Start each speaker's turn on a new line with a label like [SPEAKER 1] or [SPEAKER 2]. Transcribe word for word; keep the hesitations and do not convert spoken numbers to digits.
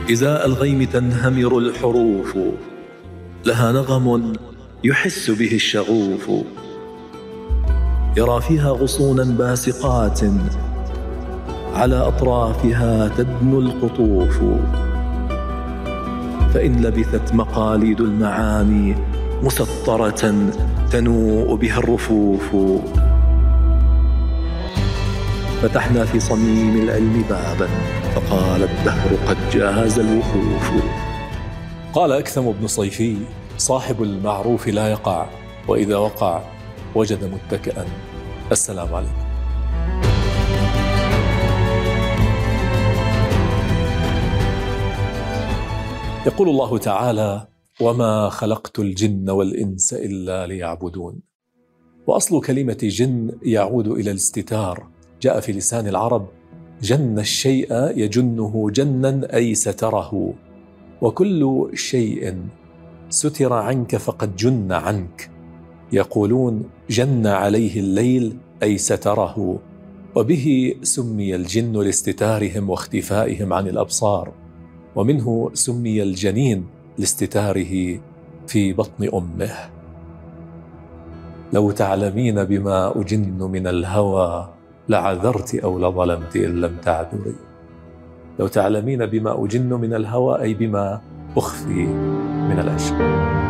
[SPEAKER 1] إزاء الغيم تنهمر الحروف، لها نغم يحس به الشغوف، يرى فيها غصونا باسقات، على أطرافها تدنو القطوف. فإن لبثت مقاليد المعاني مسطرة تنوء بها الرفوف. فتحنا في صميم العلم بابا، فقال الدهر قد جاز الوقوف.
[SPEAKER 2] قال أكثم بن صيفي: صاحب المعروف لا يقع، وإذا وقع وجد متكئا. السلام عليكم. يقول الله تعالى: وما خلقت الجن والإنس إلا ليعبدون. وأصل كلمة جن يعود إلى الاستتار. جاء في لسان العرب: جن الشيء يجنه جنا أي ستره، وكل شيء ستر عنك فقد جن عنك. يقولون جن عليه الليل أي ستره، وبه سمي الجن لاستتارهم واختفائهم عن الأبصار، ومنه سمي الجنين لاستتاره في بطن أمه. لو تعلمين بما أجن من الهوى لعذرت أو لظلمت إن لم تعذري. لو تعلمين بما أجن من الهوى أي بما أخفي من العشق.